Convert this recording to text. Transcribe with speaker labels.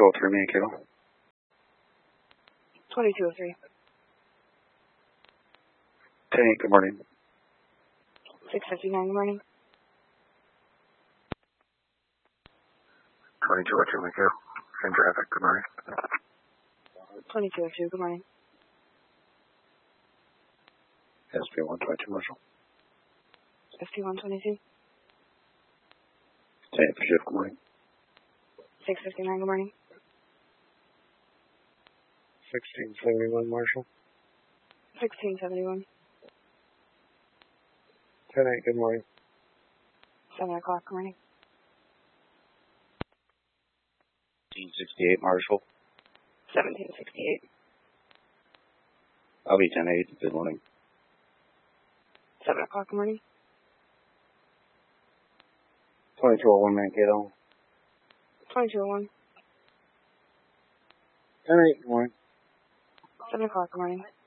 Speaker 1: 2203 Mankato.
Speaker 2: 2203.
Speaker 1: 10-8, good morning.
Speaker 2: 659, good morning.
Speaker 1: 2202 Mankato. Same traffic, good morning.
Speaker 2: 2202, good morning.
Speaker 1: SP 122 Marshall.
Speaker 2: SP 122.
Speaker 1: 10-8 for shift, good morning.
Speaker 2: 659, good morning.
Speaker 1: 1671 Marshall.
Speaker 2: 1671.
Speaker 1: 10-8, good morning.
Speaker 2: 7 o'clock, good morning.
Speaker 1: 1868 Marshall.
Speaker 2: 1768.
Speaker 1: I'll be 10-8, good morning.
Speaker 2: 7 o'clock, good morning.
Speaker 1: 2201 Mankato.
Speaker 2: 2201.
Speaker 1: 10-8, good morning.
Speaker 2: 7 o'clock, good morning.